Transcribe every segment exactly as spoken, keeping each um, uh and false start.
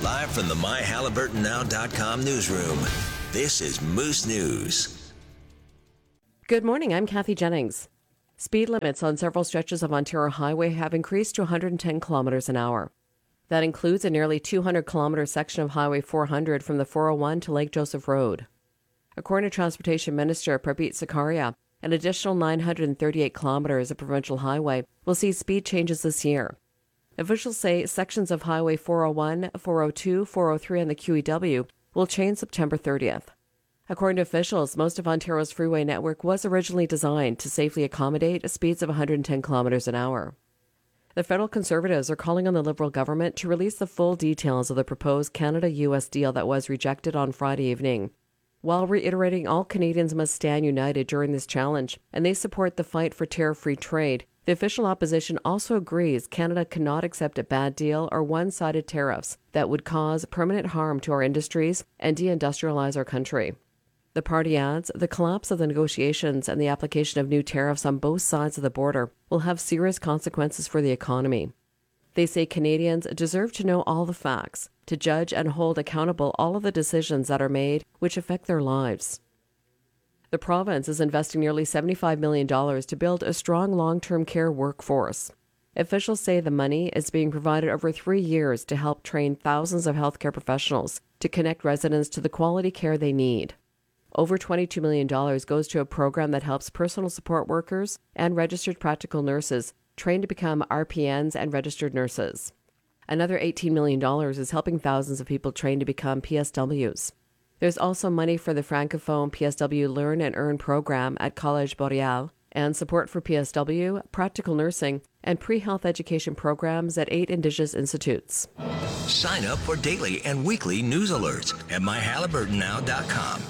Live from the my halliburton now dot com newsroom, this is Moose News. Good morning, I'm Kathy Jennings. Speed limits on several stretches of Ontario Highway have increased to one hundred ten kilometers an hour. That includes a nearly two hundred kilometer section of Highway four hundred from the four oh one to Lake Joseph Road. According to Transportation Minister Prabhat Sarkaria, an additional nine hundred thirty-eight kilometers of provincial highway will see speed changes this year. Officials say sections of Highway four oh one, four oh two, four oh three and the Q E W will change September thirtieth. According to officials, most of Ontario's freeway network was originally designed to safely accommodate speeds of one hundred ten kilometers an hour. The federal Conservatives are calling on the Liberal government to release the full details of the proposed Canada U S deal that was rejected on Friday evening, while reiterating all Canadians must stand united during this challenge, and they support the fight for tariff-free trade. The official opposition also agrees Canada cannot accept a bad deal or one-sided tariffs that would cause permanent harm to our industries and deindustrialize our country. The party adds the collapse of the negotiations and the application of new tariffs on both sides of the border will have serious consequences for the economy. They say Canadians deserve to know all the facts, to judge and hold accountable all of the decisions that are made which affect their lives. The province is investing nearly seventy-five million dollars to build a strong long-term care workforce. Officials say the money is being provided over three years to help train thousands of healthcare professionals to connect residents to the quality care they need. Over twenty-two million dollars goes to a program that helps personal support workers and registered practical nurses train to become R P Ns and registered nurses. Another eighteen million dollars is helping thousands of people train to become P S Ws. There's also money for the Francophone P S W Learn and Earn program at College Boreal and support for P S W, practical nursing, and pre-health education programs at eight Indigenous institutes. Sign up for daily and weekly news alerts at my halliburton now dot com.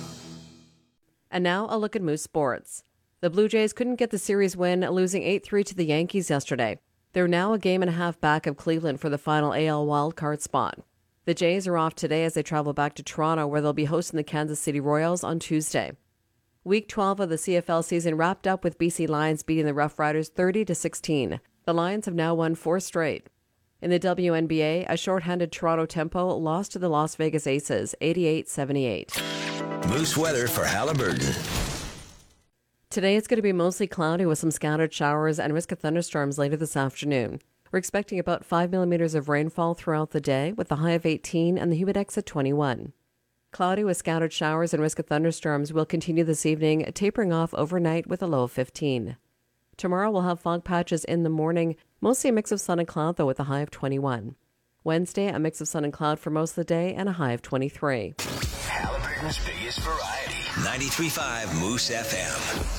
And now a look at Moose sports. The Blue Jays couldn't get the series win, losing eight three to the Yankees yesterday. They're now a game and a half back of Cleveland for the final A L wildcard spot. The Jays are off today as they travel back to Toronto, where they'll be hosting the Kansas City Royals on Tuesday. Week twelve of the C F L season wrapped up with B C Lions beating the Rough Riders thirty to sixteen. The Lions have now won four straight. In the W N B A, a shorthanded Toronto Tempo lost to the Las Vegas Aces eighty-eight seventy-eight. Moose weather for Halliburton. Today it's going to be mostly cloudy with some scattered showers and risk of thunderstorms later this afternoon. We're expecting about five millimeters of rainfall throughout the day with a high of eighteen and the humidex at twenty-one. Cloudy with scattered showers and risk of thunderstorms will continue this evening, tapering off overnight with a low of fifteen. Tomorrow we'll have fog patches in the morning, mostly a mix of sun and cloud though with a high of twenty-one. Wednesday, a mix of sun and cloud for most of the day and a high of twenty-three. Halliburton's biggest variety. ninety-three point five Moose F M.